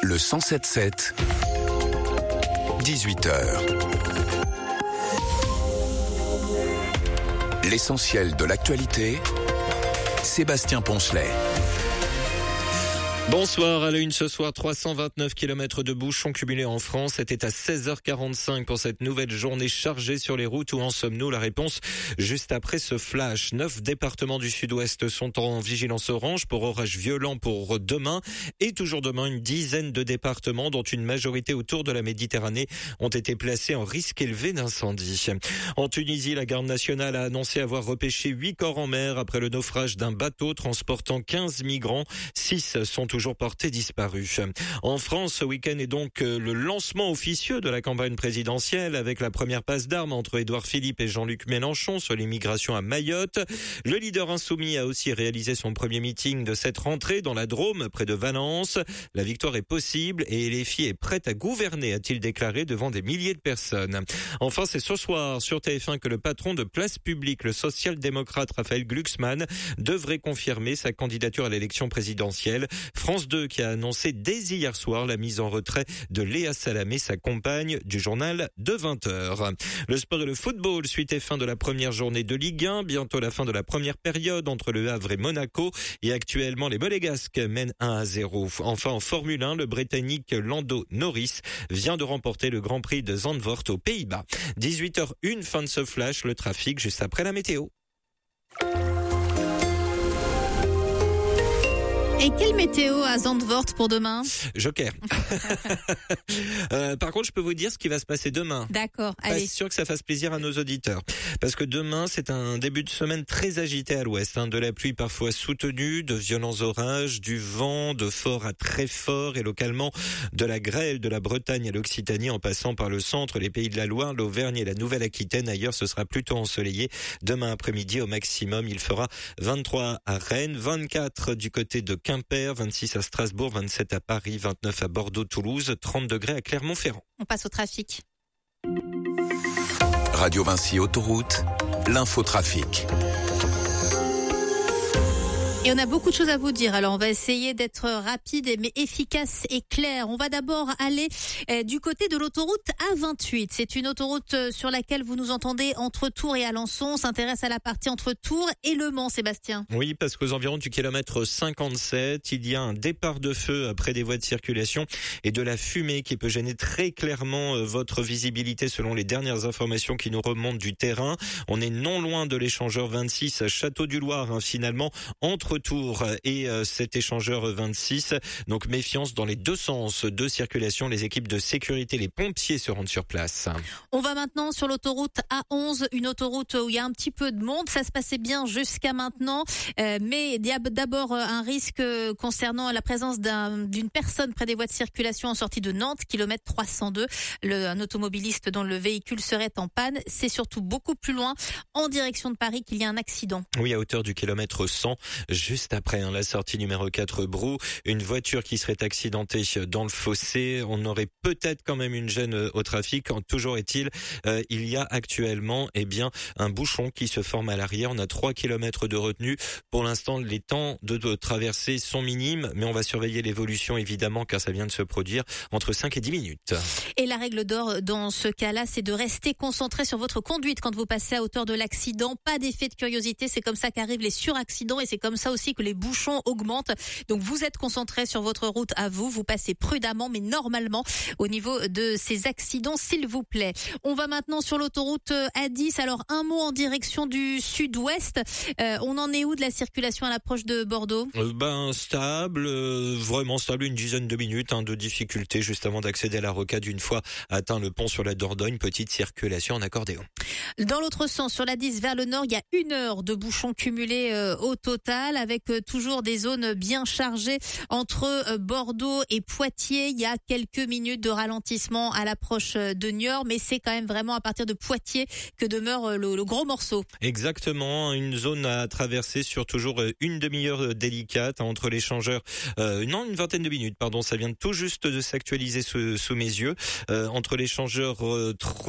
Le 107.7, 18h. L'essentiel de l'actualité, Sébastien Poncelet. Bonsoir, à la une ce soir, 329 km de bouchons cumulés en France. C'était à 16h45 pour cette nouvelle journée chargée sur les routes. Où en sommes-nous? La réponse juste après ce flash. 9 départements du sud-ouest sont en vigilance orange pour orages violents pour demain. Et toujours demain, une dizaine de départements, dont une majorité autour de la Méditerranée, ont été placés en risque élevé d'incendie. En Tunisie, la garde nationale a annoncé avoir repêché 8 corps en mer après le naufrage d'un bateau transportant 15 migrants. 6 sont toujours portés disparus. En France, ce week-end est donc le lancement officieux de la campagne présidentielle avec la première passe d'armes entre Édouard Philippe et Jean-Luc Mélenchon sur l'immigration à Mayotte. Le leader insoumis a aussi réalisé son premier meeting de cette rentrée dans la Drôme, près de Valence. La victoire est possible et LFI est prête à gouverner, a-t-il déclaré devant des milliers de personnes. Enfin, c'est ce soir sur TF1 que le patron de Place Publique, le social-démocrate Raphaël Glucksmann, devrait confirmer sa candidature à l'élection présidentielle. France 2 qui a annoncé dès hier soir la mise en retrait de Léa Salamé, sa compagne du journal de 20h. Le sport et le football, suite et fin de la première journée de Ligue 1, bientôt la fin de la première période entre Le Havre et Monaco, et actuellement les Monégasques mènent 1-0. Enfin en Formule 1, le Britannique Lando Norris vient de remporter le Grand Prix de Zandvoort aux Pays-Bas. 18h01, fin de ce flash, le trafic juste après la météo. Et quelle météo à Zandvoort pour demain? Joker. Par contre, je peux vous dire ce qui va se passer demain. D'accord, allez. Pas sûr que ça fasse plaisir à nos auditeurs. Parce que demain, c'est un début de semaine très agité à l'ouest. De la pluie parfois soutenue, de violents orages, du vent de fort à très fort et localement de la grêle de la Bretagne à l'Occitanie en passant par le centre, les pays de la Loire, l'Auvergne et la Nouvelle-Aquitaine. Ailleurs, ce sera plutôt ensoleillé. Demain après-midi, au maximum, il fera 23 à Rennes, 24 du côté de Quimper, 26 à Strasbourg, 27 à Paris, 29 à Bordeaux, Toulouse, 30 degrés à Clermont-Ferrand. On passe au trafic. Radio Vinci Autoroute, l'infotrafic. Et on a beaucoup de choses à vous dire. Alors, on va essayer d'être rapide mais efficace et clair. On va d'abord aller du côté de l'autoroute A28. C'est une autoroute sur laquelle vous nous entendez entre Tours et Alençon. On s'intéresse à la partie entre Tours et Le Mans, Sébastien. Oui, parce qu'aux environs du kilomètre 57, il y a un départ de feu près des voies de circulation et de la fumée qui peut gêner très clairement votre visibilité selon les dernières informations qui nous remontent du terrain. On est non loin de l'échangeur 26 Château du Loir, finalement, entre Tours et cet échangeur 26. Donc méfiance dans les deux sens de circulation. Les équipes de sécurité, les pompiers se rendent sur place. On va maintenant sur l'autoroute A11, une autoroute où il y a un petit peu de monde. Ça se passait bien jusqu'à maintenant, mais il y a d'abord un risque concernant la présence d'une personne près des voies de circulation en sortie de Nantes, kilomètre 302. Un automobiliste dont le véhicule serait en panne. C'est surtout beaucoup plus loin, en direction de Paris, qu'il y a un accident. Oui, à hauteur du kilomètre 100. Juste après la sortie numéro 4 Brou, une voiture qui serait accidentée dans le fossé. On aurait peut-être quand même une gêne au trafic. Toujours est-il, il y a actuellement un bouchon qui se forme à l'arrière. On a 3 km de retenue. Pour l'instant, les temps de traversée sont minimes, mais on va surveiller l'évolution évidemment car ça vient de se produire entre 5 et 10 minutes. Et la règle d'or dans ce cas-là, c'est de rester concentré sur votre conduite quand vous passez à hauteur de l'accident. Pas d'effet de curiosité, c'est comme ça qu'arrivent les suraccidents et c'est comme ça aussi que les bouchons augmentent. Donc vous êtes concentré sur votre route à vous passez prudemment mais normalement au niveau de ces accidents, s'il vous plaît. On va maintenant sur l'autoroute A10. Alors un mot en direction du sud-ouest. On en est où de la circulation à l'approche de Bordeaux? Stable, vraiment stable, une dizaine de minutes de difficulté juste avant d'accéder à la rocade une fois atteint le pont sur la Dordogne, petite circulation en accordéon. Dans l'autre sens, sur la 10 vers le nord, il y a 1 heure de bouchons cumulés au total avec toujours des zones bien chargées entre Bordeaux et Poitiers. Il y a quelques minutes de ralentissement à l'approche de Niort, mais c'est quand même vraiment à partir de Poitiers que demeure le gros morceau. Exactement, une zone à traverser sur toujours une demi-heure délicate entre l'échangeur, une vingtaine de minutes, ça vient tout juste de s'actualiser sous mes yeux, entre l'échangeur